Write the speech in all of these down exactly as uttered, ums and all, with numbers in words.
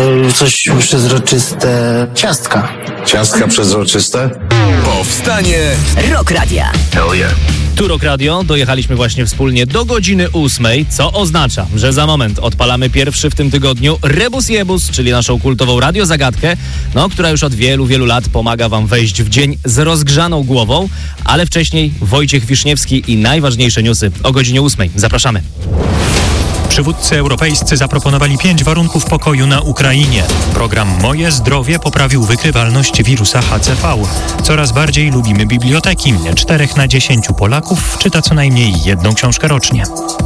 coś przezroczyste. Ciastka. Ciastka przezroczyste? Powstanie Rock Radia. Hell yeah. Tu Rock Radio, dojechaliśmy właśnie wspólnie do godziny ósmej, co oznacza, że za moment odpalamy pierwszy w tym tygodniu Rebus Jebus, czyli naszą kultową radiozagadkę, no, która już od wielu, wielu lat pomaga wam wejść w dzień z rozgrzaną głową, ale wcześniej Wojciech Wiszniewski i najważniejsze newsy o godzinie ósmej. Zapraszamy. Przywódcy europejscy zaproponowali pięć warunków pokoju na Ukrainie. Program Moje Zdrowie poprawił wykrywalność wirusa H C V. Coraz bardziej lubimy biblioteki. Czterech na dziesięciu Polaków czyta co najmniej jedną książkę rocznie.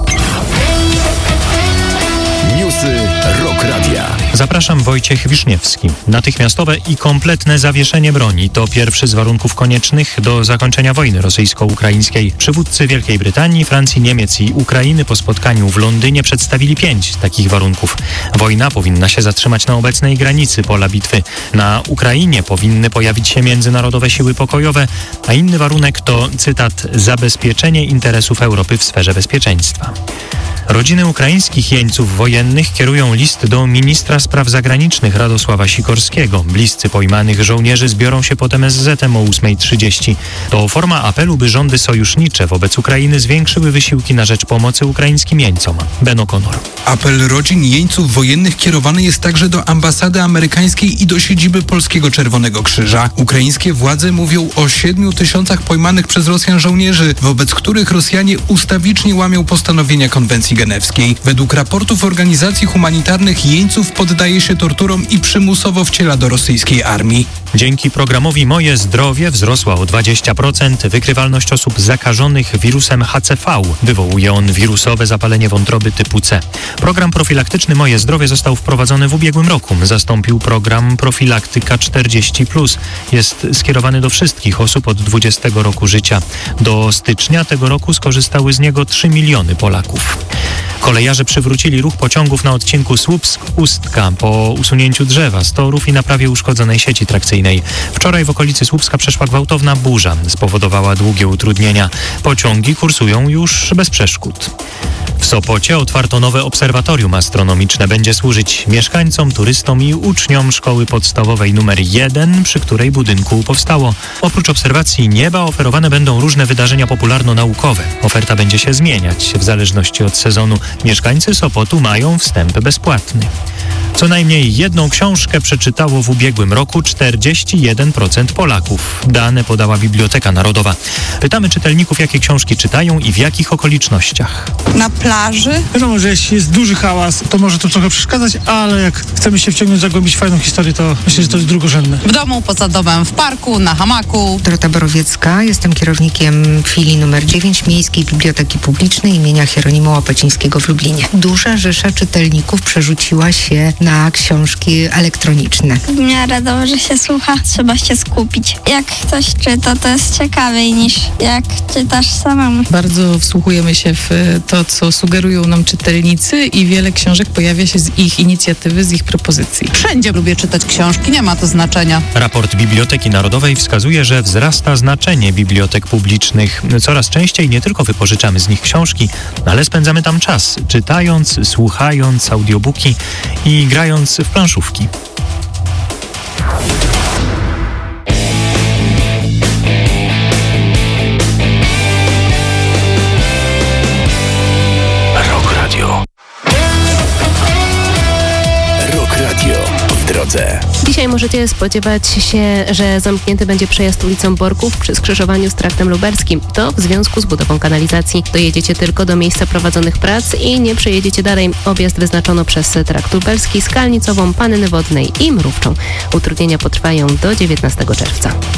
newsy Rock Radia. Zapraszam, Wojciech Wiszniewski. Natychmiastowe i kompletne zawieszenie broni to pierwszy z warunków koniecznych do zakończenia wojny rosyjsko-ukraińskiej. Przywódcy Wielkiej Brytanii, Francji, Niemiec i Ukrainy po spotkaniu w Londynie przedstawili pięć takich warunków. Wojna powinna się zatrzymać na obecnej granicy pola bitwy. Na Ukrainie powinny pojawić się międzynarodowe siły pokojowe, a inny warunek to, cytat, zabezpieczenie interesów Europy w sferze bezpieczeństwa. Rodziny ukraińskich jeńców wojennych kierują list do ministra spraw zagranicznych Radosława Sikorskiego. Bliscy pojmanych żołnierzy zbiorą się pod M S Z-em o ósmej trzydzieści. To forma apelu, by rządy sojusznicze wobec Ukrainy zwiększyły wysiłki na rzecz pomocy ukraińskim jeńcom. Ben O'Connor. Apel rodzin jeńców wojennych kierowany jest także do ambasady amerykańskiej i do siedziby Polskiego Czerwonego Krzyża. Ukraińskie władze mówią o siedmiu tysiącach pojmanych przez Rosjan żołnierzy, wobec których Rosjanie ustawicznie łamią postanowienia konwencji genewskiej. Według raportów organizacji humanitarnych jeńców poddaje się torturom i przymusowo wciela do rosyjskiej armii. Dzięki programowi Moje Zdrowie wzrosła o dwadzieścia procent wykrywalność osób zakażonych wirusem H C V. Wywołuje on wirusowe zapalenie wątroby typu C. Program profilaktyczny Moje Zdrowie został wprowadzony w ubiegłym roku. Zastąpił program Profilaktyka czterdzieści plus. Jest skierowany do wszystkich osób od dwudziestego roku życia. Do stycznia tego roku skorzystały z niego trzy miliony Polaków. Kolejarze przywrócili ruch pociągów na odcinku Słupsk-Ustka po usunięciu drzewa z torów i naprawie uszkodzonej sieci trakcyjnej. Wczoraj w okolicy Słupska przeszła gwałtowna burza. Spowodowała długie utrudnienia. Pociągi kursują już bez przeszkód. W Sopocie otwarto nowe obserwatorium astronomiczne. Będzie służyć mieszkańcom, turystom i uczniom szkoły podstawowej numer jeden, przy której budynku powstało. Oprócz obserwacji nieba oferowane będą różne wydarzenia popularno-naukowe. Oferta będzie się zmieniać w zależności od sezonu. Mieszkańcy Sopotu mają wstęp bezpłatny. Co najmniej jedną książkę przeczytało w ubiegłym roku czterdzieści jeden procent Polaków. Dane podała Biblioteka Narodowa. Pytamy czytelników, jakie książki czytają i w jakich okolicznościach. Na plaży? Wiadomo, że jeśli jest duży hałas, to może to trochę przeszkadzać, ale jak chcemy się wciągnąć, zagłębić fajną historię, to myślę, że to jest drugorzędne. W domu, poza domem, w parku, na hamaku. Dorota Borowiecka, jestem kierownikiem filii numer dziewięć Miejskiej Biblioteki Publicznej imienia Hieronima Łapacińskiego w Lublinie. Duża rzesza czytelników przerzuciła się na książki elektroniczne. W miarę dobrze się słucha, trzeba się skupić. Jak ktoś czyta, to jest ciekawiej niż jak czytasz samemu. Bardzo wsłuchujemy się w to, co sugerują nam czytelnicy i wiele książek pojawia się z ich inicjatywy, z ich propozycji. Wszędzie lubię czytać książki, nie ma to znaczenia. Raport Biblioteki Narodowej wskazuje, że wzrasta znaczenie bibliotek publicznych. Coraz częściej nie tylko wypożyczamy z nich książki, ale spędzamy tam czas, czytając, słuchając audiobooki i grając w planszówki. Rock Radio. Rock Radio w drodze. Dzisiaj możecie spodziewać się, że zamknięty będzie przejazd ulicą Borków przy skrzyżowaniu z traktem lubelskim. To w związku z budową kanalizacji. Dojedziecie tylko do miejsca prowadzonych prac i nie przejedziecie dalej. Objazd wyznaczono przez trakt lubelski, Skalnicową, Panny Wodnej i Mrówczą. Utrudnienia potrwają do dziewiętnastego czerwca.